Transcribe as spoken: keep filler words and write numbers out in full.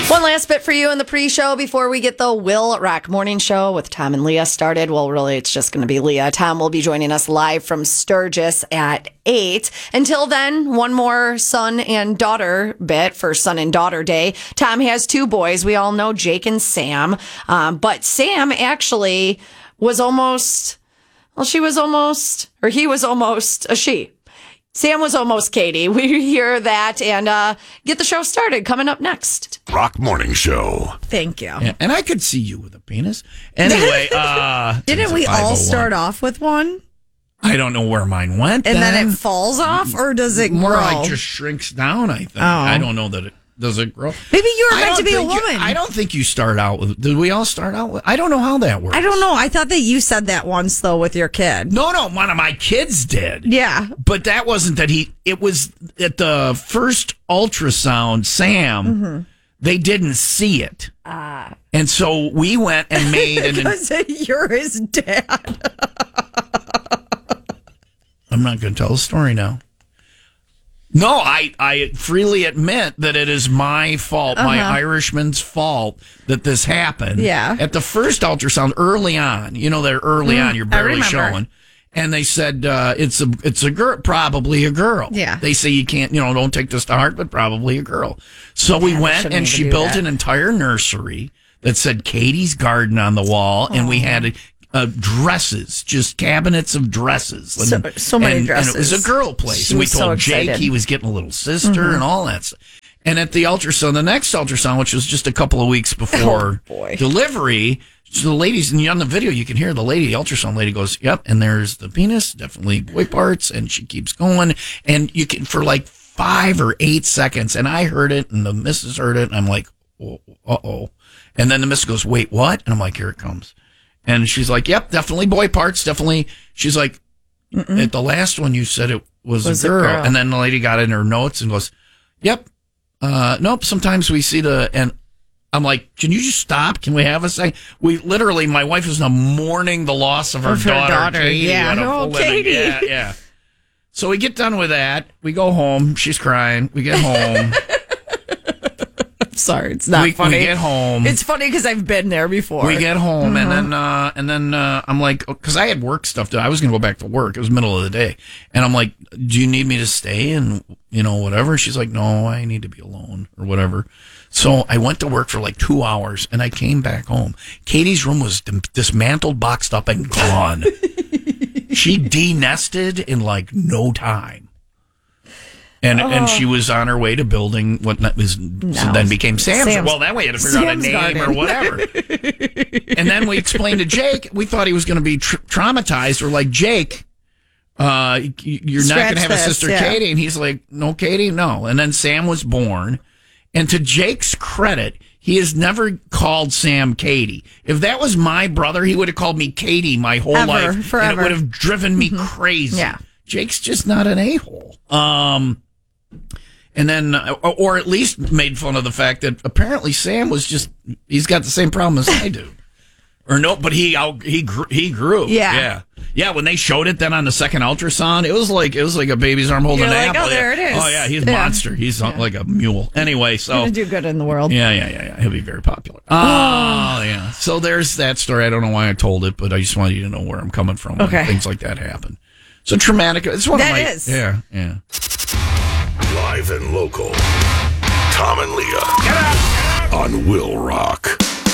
One last bit for you in the pre-show before we get the Will Rock Morning Show with Tom and Leah started. Well, really, it's just going to be Leah. Tom will be joining us live from Sturgis at eight. Until then, one more son and daughter bit for Son and Daughter Day. Tom has two boys. We all know Jake and Sam. Um, but Sam actually was almost, well, she was almost, or he was almost a she. Sam was almost Katie. We hear that and uh, get the show started. Coming up next. Rock Morning Show. Thank you. Yeah, and I could see you with a penis. Anyway, uh, didn't we all start off with one? I don't know where mine went. And then, then it falls off, or does it more grow? like just shrinks down, I think. Oh. I don't know that it does it grow. Maybe you were I meant to don't be a think you- woman. I don't think you start out with. Did we all start out with? I don't know how that works. I don't know. I thought that you said that once, though, with your kid. No, no, one of my kids did. Yeah. But that wasn't that he. It was at the first ultrasound, Sam. Mm-hmm. They didn't see it, uh, and so we went and made an. Because you're his dad. I'm not going to tell the story now. No, I, I freely admit that it is my fault, uh-huh. my Irishman's fault that this happened. Yeah. At the first ultrasound, early on, you know, they're early mm, on, you're barely showing. And they said, uh, it's a, it's a girl, probably a girl. Yeah. They say you can't, you know, don't take this to heart, but probably a girl. So we yeah, went and she built that. an entire nursery that said Katie's Garden on the wall. Oh. And we had a, Uh, dresses, just cabinets of dresses. So, and, so many and, dresses. And it was a girl place. She and we was told so Jake he was getting a little sister mm-hmm. and all that stuff. And at the ultrasound, the next ultrasound, which was just a couple of weeks before oh, delivery, so the ladies, and on the video, you can hear the lady, the ultrasound lady goes, yep, and there's the penis, definitely boy parts, and she keeps going. And you can, for like five or eight seconds, and I heard it, and the missus heard it, and I'm like, oh, uh-oh. And then the missus goes, wait, what? And I'm like, here it comes. And she's like, yep, definitely boy parts, definitely. She's like, Mm-mm. at the last one you said it was, was a, girl. a girl. And then the lady got in her notes and goes, yep, uh, nope, sometimes we see the, and I'm like, can you just stop? Can we have a second? We literally, my wife is now mourning the loss of her, of her daughter, daughter, Katie. Yeah, oh, Katie. Yeah, yeah. So we get done with that. We go home. She's crying. We get home. Sorry, it's not we, funny. We get home. It's funny because I've been there before. We get home, mm-hmm. and then uh, and then uh, I'm like, because I had work stuff to. I was going to go back to work. It was middle of the day, and I'm like, do you need me to stay and you know whatever? She's like, no, I need to be alone or whatever. So I went to work for like two hours, and I came back home. Katie's room was dismantled, boxed up, and gone. She de-nested in like no time. And oh. and she was on her way to building what was no. so then became Sam's. Sam's. Well, that way you had to figure Sam's out a name garden. Or whatever. And then we explained to Jake, we thought he was going to be tra- traumatized. We're like, Jake, uh, you're Scratch not going to have this, a sister, yeah. Katie. And he's like, no, Katie, no. And then Sam was born. And to Jake's credit, he has never called Sam Katie. If that was my brother, he would have called me Katie my whole Ever, life. Forever. And it would have driven me mm-hmm. crazy. Yeah. Jake's just not an a-hole. Um... And then, or at least made fun of the fact that apparently Sam was just, he's got the same problem as I do. Or no, but he he grew, he grew. Yeah. Yeah. Yeah, when they showed it then on the second ultrasound, it was like it was like a baby's arm holding You're an like, apple. Oh, there it is. Oh, yeah, he's a yeah. monster. He's yeah. like a mule. Anyway, so. He'll do good in the world. Yeah, yeah, yeah, yeah. He'll be very popular. Oh, yeah. So there's that story. I don't know why I told it, but I just wanted you to know where I'm coming from when okay. things like that happen. So traumatic. It's one that of my. Is. Yeah, yeah. Live and local. Tom and Leah. Get up, get up. On Will Rock.